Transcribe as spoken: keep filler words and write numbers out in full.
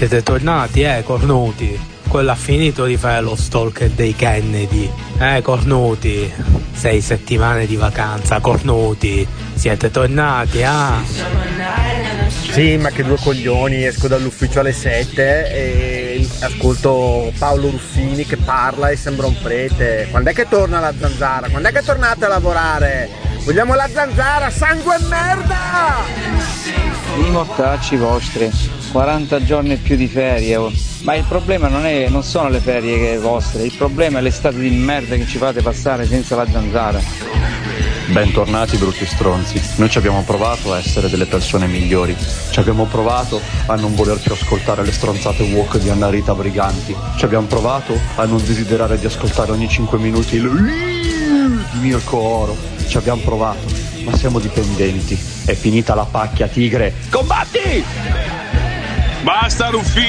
Siete tornati, eh, cornuti? Quello ha finito di fare lo stalker dei Kennedy. Eh, cornuti? Sei settimane di vacanza, cornuti? Siete tornati, ah? Sì, ma che due coglioni, esco dall'ufficio alle sette e ascolto Paolo Ruffini che parla e sembra un prete. Quando è che torna la zanzara? Quando è che tornate a lavorare? Vogliamo la zanzara, sangue e merda! I mortacci vostri, quaranta giorni e più di ferie, oh. Ma il problema non è, non sono le ferie che vostre, il problema è l'estate di merda che ci fate passare senza la zanzara. Bentornati brutti stronzi, noi ci abbiamo provato a essere delle persone migliori, ci abbiamo provato a non voler più ascoltare le stronzate walk di Anna Rita Briganti, ci abbiamo provato a non desiderare di ascoltare ogni cinque minuti il di Mirko Oro, ci abbiamo provato, ma siamo dipendenti, è finita la pacchia tigre, combatti! Basta Ruffini!